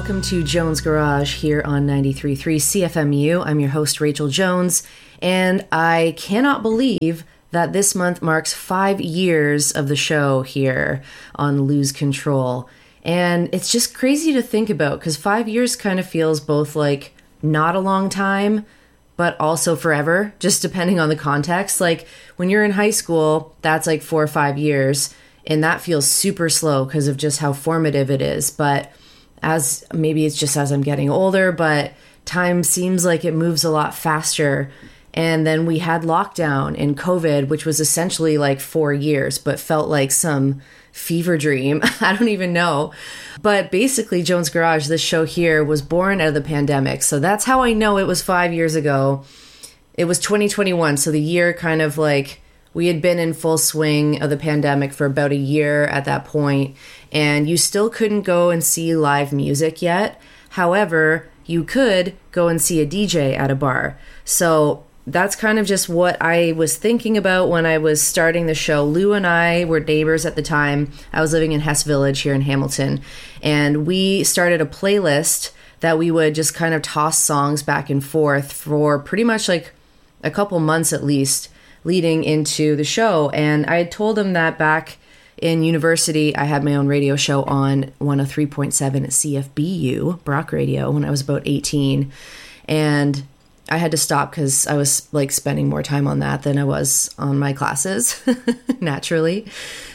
welcome to Jones Garage here on 93.3 CFMU. I'm your host, Rachel Jones, and I cannot believe that this month marks 5 years of the show here on Lose Control. And it's just crazy to think about, because 5 years kind of feels both like not a long time, but also forever, just depending on the context. Like when you're in high school, that's like 4 or 5 years, and that feels super slow because of just how formative it is. But as maybe it's just as I'm getting older, but time seems like it moves a lot faster. And then we had lockdown and COVID, which was essentially like 4 years, but felt like some fever dream. I don't even know. But basically, Jones Garage, this show here, was born out of the pandemic. So that's how I know it was 5 years ago. It was 2021. So the year kind of like we had been in full swing of the pandemic for about a year at that point, and you still couldn't go and see live music yet. However, you could go and see a DJ at a bar. So that's kind of just what I was thinking about when I was starting the show. Lou and I were neighbors at the time. I was living in Hess Village here in Hamilton, and we started a playlist that we would just kind of toss songs back and forth for pretty much like a couple months at least leading into the show. And I told him that back in university, I had my own radio show on 103.7 at CFBU, Brock Radio, when I was about 18. And I had to stop because I was like spending more time on that than I was on my classes, naturally.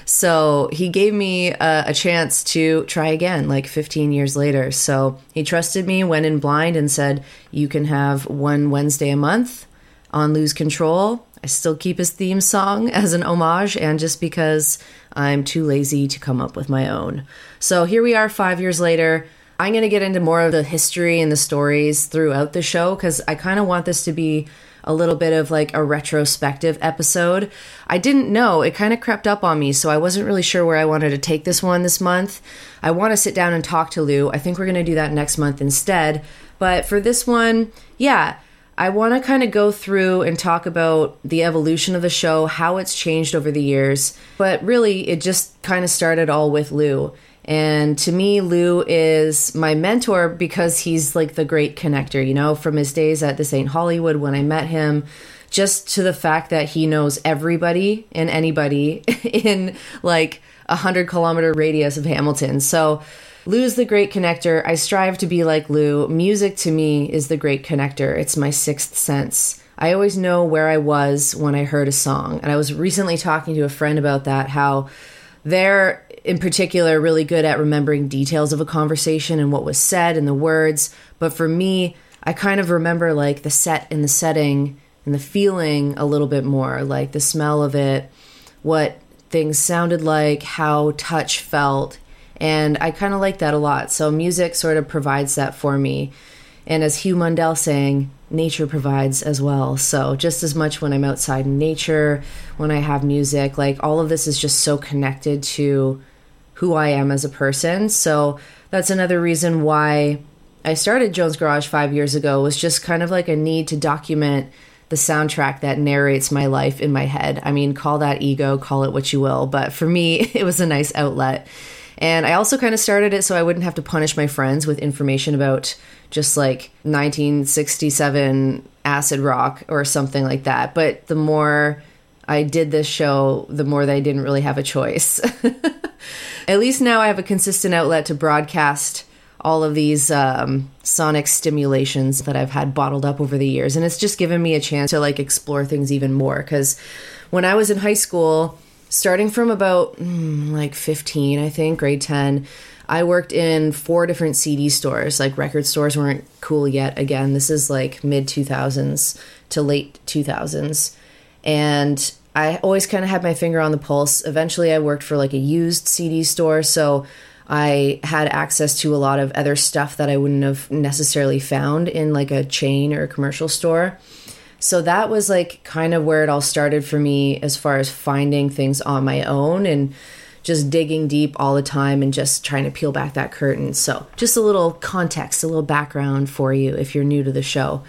So he gave me a chance to try again, like 15 years later. So he trusted me, went in blind, and said, you can have one Wednesday a month on Lose Control. I still keep his theme song as an homage, and just because I'm too lazy to come up with my own. So here we are 5 years later. I'm going to get into more of the history and the stories throughout the show, because I kind of want this to be a little bit of like a retrospective episode. I didn't know. It kind of crept up on me, so I wasn't really sure where I wanted to take this one this month. I want to sit down and talk to Lou. I think we're going to do that next month instead. But for this one, yeah, I want to kind of go through and talk about the evolution of the show, how it's changed over the years. But really, it just kind of started all with Lou. And to me, Lou is my mentor because he's like the great connector, you know, from his days at This Ain't Hollywood when I met him, just to the fact that he knows everybody and anybody in like 100-kilometer radius of Hamilton. So Lou's the great connector. I strive to be like Lou. Music to me is the great connector. It's my sixth sense. I always know where I was when I heard a song. And I was recently talking to a friend about that, how they're in particular really good at remembering details of a conversation and what was said and the words. But for me, I kind of remember like the set and the setting and the feeling a little bit more, like the smell of it, what things sounded like, how touch felt. And I kind of like that a lot. So music sort of provides that for me. And as Hugh Mundell sang, nature provides as well. So just as much when I'm outside in nature, when I have music, like all of this is just so connected to who I am as a person. So that's another reason why I started Jones Garage 5 years ago, was just kind of like a need to document the soundtrack that narrates my life in my head. I mean, call that ego, call it what you will. But for me, it was a nice outlet. And I also kind of started it so I wouldn't have to punish my friends with information about just like 1967 acid rock or something like that. But the more I did this show, the more that I didn't really have a choice. At least now I have a consistent outlet to broadcast all of these sonic stimulations that I've had bottled up over the years. And it's just given me a chance to like explore things even more. Because when I was in high school, starting from about like 15, I think, grade 10, I worked in 4 different CD stores. Like record stores weren't cool yet. Again, this is like mid 2000s to late 2000s. And I always kind of had my finger on the pulse. Eventually I worked for like a used CD store. So I had access to a lot of other stuff that I wouldn't have necessarily found in like a chain or a commercial store. So that was like kind of where it all started for me as far as finding things on my own and just digging deep all the time and just trying to peel back that curtain. So just a little context, a little background for you if you're new to the show.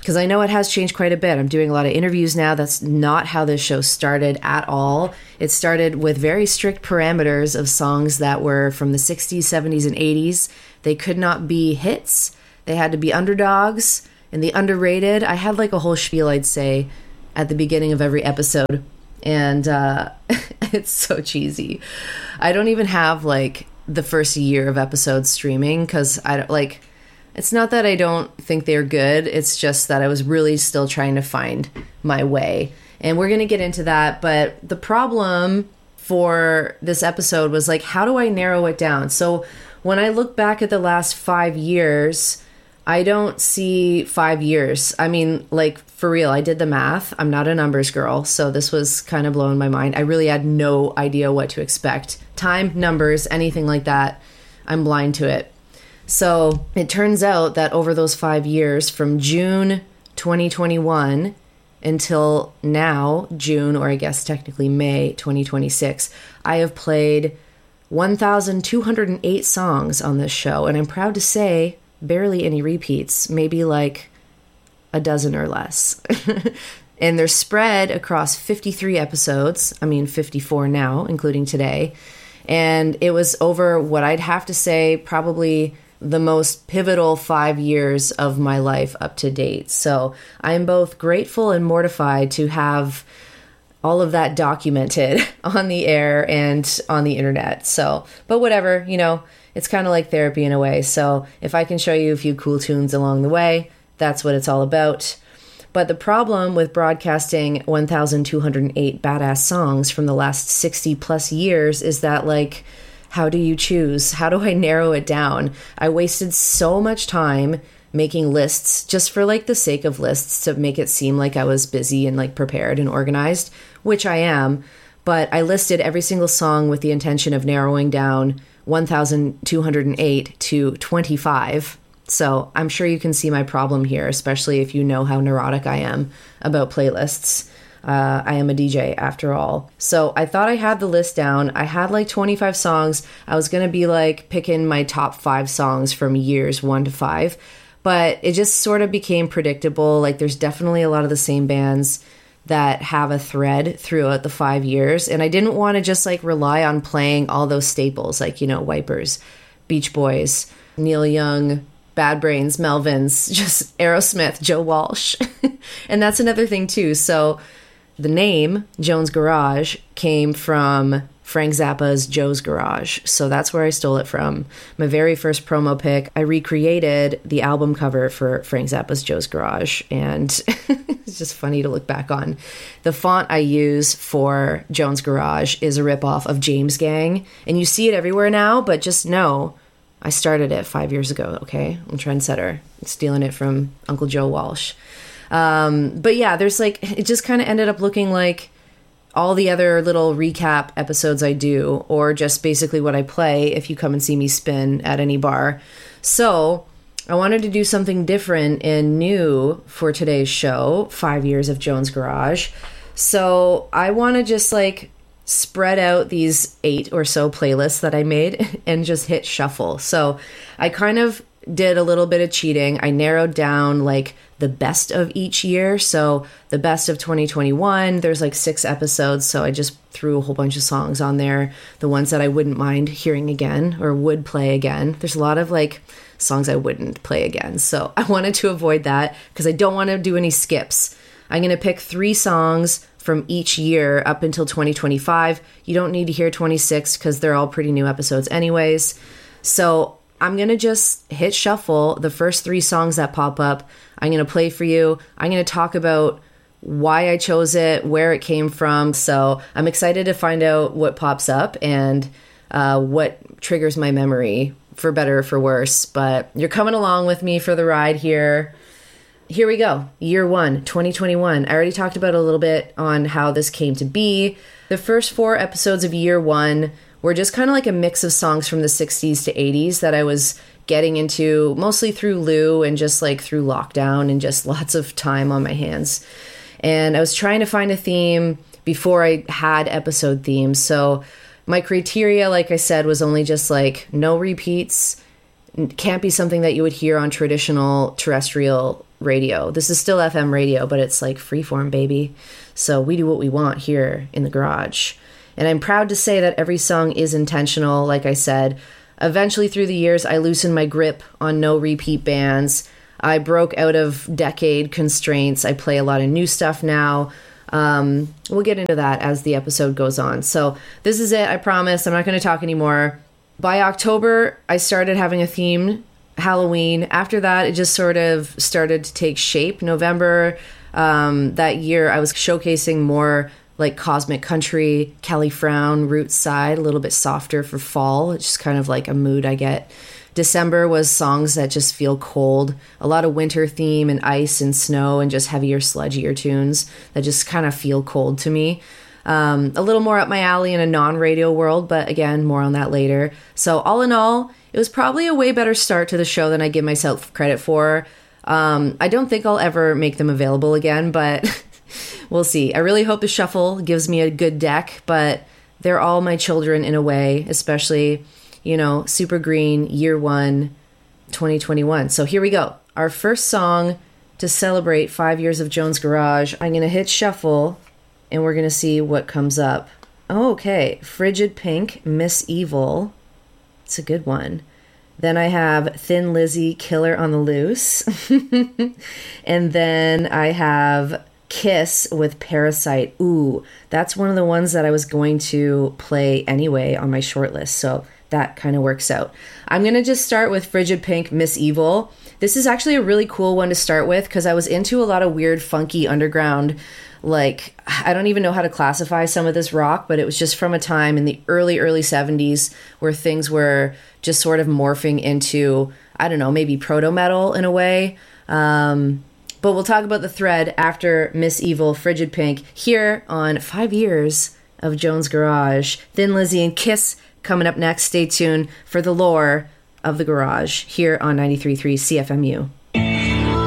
because I know it has changed quite a bit. I'm doing a lot of interviews now. That's not how this show started at all. It started with very strict parameters of songs that were from the 60s, 70s, and 80s. They could not be hits. They had to be underdogs and the underrated. I had like a whole spiel, I'd say, at the beginning of every episode. And it's so cheesy. I don't even have like the first year of episodes streaming because I don't like... It's not that I don't think they're good. It's just that I was really still trying to find my way. And we're going to get into that. But the problem for this episode was like, how do I narrow it down? So when I look back at the last 5 years, I don't see 5 years. I mean, like, for real, I did the math. I'm not a numbers girl. So this was kind of blowing my mind. I really had no idea what to expect. Time, numbers, anything like that. I'm blind to it. So it turns out that over those 5 years, from June 2021 until now, June, or I guess technically May 2026, I have played 1,208 songs on this show. And I'm proud to say barely any repeats, maybe like a dozen or less. And they're spread across 53 episodes. I mean, 54 now, including today. And it was over what I'd have to say probably the most pivotal 5 years of my life up to date. So I'm both grateful and mortified to have all of that documented on the air and on the internet. So, but whatever, you know, it's kind of like therapy in a way. So if I can show you a few cool tunes along the way, that's what it's all about. But the problem with broadcasting 1,208 badass songs from the last 60 plus years is that, like, how do you choose? How do I narrow it down? I wasted so much time making lists just for like the sake of lists to make it seem like I was busy and like prepared and organized, which I am. But I listed every single song with the intention of narrowing down 1,208 to 25. So I'm sure you can see my problem here, especially if you know how neurotic I am about playlists. I am a DJ after all. So I thought I had the list down. I had like 25 songs. I was going to be like picking my top 5 songs from years 1 to 5, but it just sort of became predictable. Like there's definitely a lot of the same bands that have a thread throughout the 5 years. And I didn't want to just like rely on playing all those staples, like, you know, Wipers, Beach Boys, Neil Young, Bad Brains, Melvins, just Aerosmith, Joe Walsh. And that's another thing too. So the name Jones Garage came from Frank Zappa's Joe's Garage. So that's where I stole it from. My very first promo pic, I recreated the album cover for Frank Zappa's Joe's Garage. And it's just funny to look back on. The font I use for Jones Garage is a ripoff of James Gang. And you see it everywhere now, but just know I started it 5 years ago, okay? I'm a trendsetter. I'm stealing it from Uncle Joe Walsh. But yeah, there's like, it just kind of ended up looking like all the other little recap episodes I do, or just basically what I play if you come and see me spin at any bar. So I wanted to do something different and new for today's show, 5 years of Jones Garage. So I want to just like spread out these 8 or so playlists that I made and just hit shuffle. So I kind of did a little bit of cheating. I narrowed down like the best of each year. So the best of 2021, there's like 6 episodes. So I just threw a whole bunch of songs on there. The ones that I wouldn't mind hearing again or would play again. There's a lot of like songs I wouldn't play again. So I wanted to avoid that because I don't want to do any skips. I'm going to pick 3 songs from each year up until 2025. You don't need to hear 26 because they're all pretty new episodes anyways. So I'm going to just hit shuffle the first 3 songs that pop up. I'm going to play for you. I'm going to talk about why I chose it, where it came from. So I'm excited to find out what pops up and what triggers my memory, for better or for worse. But you're coming along with me for the ride here. Here we go. Year 1, 2021. I already talked about a little bit on how this came to be. The first 4 episodes of year 1 were just kind of like a mix of songs from the 60s to 80s that I was getting into mostly through Lou and just like through lockdown and just lots of time on my hands. And I was trying to find a theme before I had episode themes. So my criteria, like I said, was only just like no repeats, can't be something that you would hear on traditional terrestrial radio. This is still FM radio, but it's like freeform, baby. So we do what we want here in the garage. And I'm proud to say that every song is intentional, like I said. Eventually, through the years, I loosened my grip on no repeat bands. I broke out of decade constraints. I play a lot of new stuff now. We'll get into that as the episode goes on. So this is it, I promise. I'm not going to talk anymore. By October, I started having a theme, Halloween. After that, it just sort of started to take shape. November, that year, I was showcasing more like cosmic country, Kelly Frown, Roots side, a little bit softer for fall. It's just kind of like a mood I get. December was songs that just feel cold, a lot of winter theme and ice and snow and just heavier, sludgier tunes that just kind of feel cold to me. A little more up my alley in a non-radio world, but again, more on that later. So all in all, it was probably a way better start to the show than I give myself credit for. I don't think I'll ever make them available again, but we'll see. I really hope the shuffle gives me a good deck, but they're all my children in a way, especially, you know, Super Green, Year One, 2021. So here we go. Our first song to celebrate 5 years of Jones Garage. I'm going to hit shuffle, and we're going to see what comes up. Okay, Frigid Pink, Miss Evil. It's a good one. Then I have Thin Lizzy, Killer on the Loose. And then I have Kiss with Parasite. Ooh, that's one of the ones that I was going to play anyway on my short list, so that kind of works out. I'm going to just start with Frigid Pink, Miss Evil. This is actually a really cool one to start with because I was into a lot of weird, funky underground, like, I don't even know how to classify some of this rock, but it was just from a time in the early 70s where things were just sort of morphing into, I don't know, maybe proto-metal in a way. But we'll talk about the thread after Miss Evil, Frigid Pink, here on 5 years of Jones Garage. Thin Lizzy and Kiss coming up next. Stay tuned for the lore of the garage here on 93.3 CFMU.